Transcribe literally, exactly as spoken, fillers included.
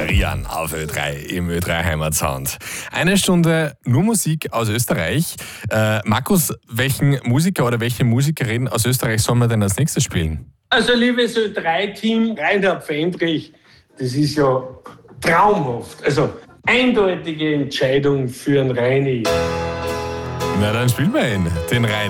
Rian auf Ö drei im Ö drei Heimatsound. Eine Stunde nur Musik aus Österreich. Äh, Markus, welchen Musiker oder welche Musikerin aus Österreich sollen wir denn als nächstes spielen? Also liebes Ö drei Team, Reinhard Fendrich, das ist ja traumhaft. Also eindeutige Entscheidung für einen Reini. Na, dann spielen wir ihn, den Rein.